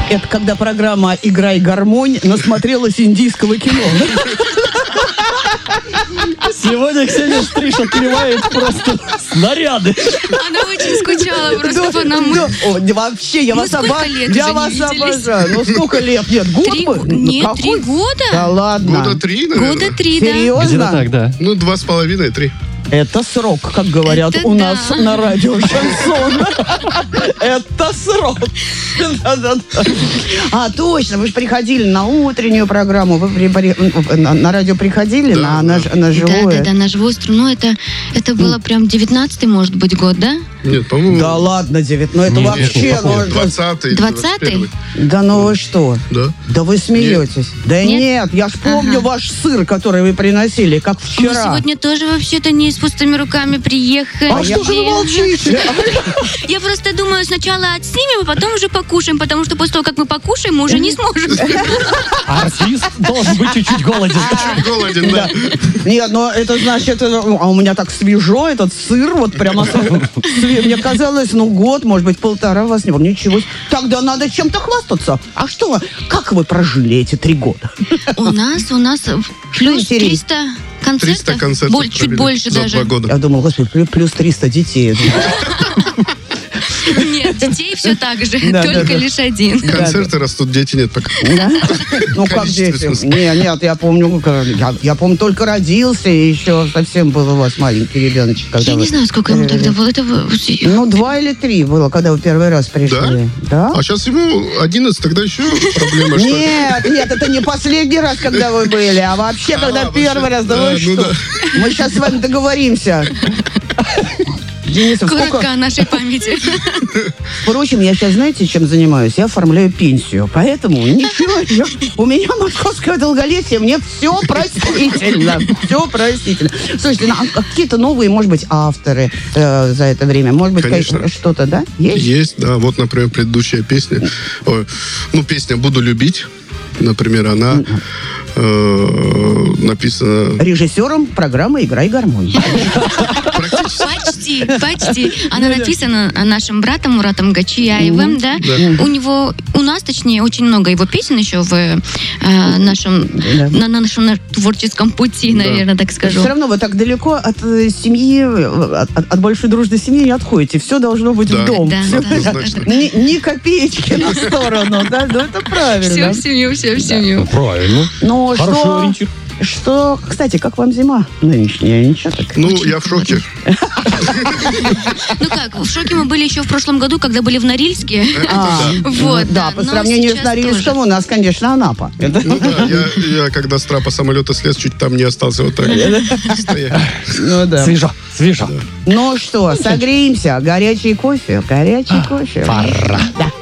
Это когда программа «Играй гармонь» насмотрелась индийского кино. Сегодня Ксения Стриж отливает просто снаряды. Она очень скучала просто по нам. Вообще, я вас обожаю. Я вас виделись? обожаю. Ну, сколько лет? Нет, год? Нет, 3 года. Да ладно. Года 3, наверное. Года 3, да. Где-то Серьезно? так, да. Ну, 2,5, 3. Это срок, как говорят Это у да. нас на радио Шансон. Это срок. Да-да-да. А, точно, вы же приходили на утреннюю программу, вы на радио приходили, Да, на живое? Да, на живую струну. Это было прям 19-й, может быть, год, да? Нет, по-моему... Да ладно, ну это Нет, вообще... ну, 20-й. 20-й? Да ну вы что? Да. Да вы смеетесь. Да Нет? нет, я ж помню ваш сыр, который вы приносили, как Мы вчера. сегодня тоже вообще-то не с пустыми руками приехали. А что же вы молчите? Я просто думаю, сначала отснимем, а потом уже покушаем, потому что после того, как мы покушаем, мы уже не сможем. Артист должен быть чуть-чуть голоден. Чуть голоден, да. Нет, но это значит, а у меня так свежо, этот сыр, вот прямо мне казалось, год, может быть, 1,5 у вас не было. Ничего. Тогда надо чем-то хвастаться. А что, как вы прожили эти 3 года? У нас плюс интересно? 300 концертов. 300 концертов Чуть провели больше за даже. 2 года. Я думал, господи, плюс 300 детей. Нет, детей все так же, Да, только да. лишь один. Концерты растут, дети нет пока. Да? Ну, как Количество дети? смысла. Нет, я помню, только родился, и еще совсем был у вас маленький ребеночек. Когда Я вы- не знаю, сколько ему тогда было. Это 2 или 3 было, когда вы первый раз пришли. Да? А сейчас ему 11, тогда еще проблема, что... Нет, это не последний раз, когда вы были, а вообще, когда первый раз. Да вы ну что? да. Мы сейчас с вами договоримся. Денисов, сколько... коротка нашей памяти. Впрочем, я сейчас, знаете, чем занимаюсь? Я оформляю пенсию. Поэтому ничего, у меня московское долголетие, мне все простительно. Все простительно. Слушайте, а какие-то новые, может быть, авторы за это время? Может быть, Конечно. что-то, да? Есть? Есть, да. Вот, например, предыдущая песня. Песня «Буду любить». Например, она написана... Режиссером программы «Играй гармонь». Почти. Она написана нашим братом Муратом Гачияевым, да? У нас, точнее, очень много его песен еще в нашем творческом пути, наверное, так скажу. Все равно вы так далеко от семьи, от большой дружной семьи не отходите. Все должно быть в дом. Да, Всё- да. Однозначно. Ни копеечки на сторону, да? Ну, это правильно. Все в семью. Правильно. Ну, Хороший ориентир. что, кстати, как вам зима нынешняя? Ничего так? Ну, я в шоке. Ну как, в шоке мы были еще в прошлом году, когда были в Норильске. Вот, Да, по но сравнению с сейчас Норильском тоже. у нас, конечно, Анапа. Ну да, я когда с трапа самолета слез, чуть там не остался вот так. Стоять. Ну да. Свежо. Ну что, согреемся. Горячий кофе. Пора. Да.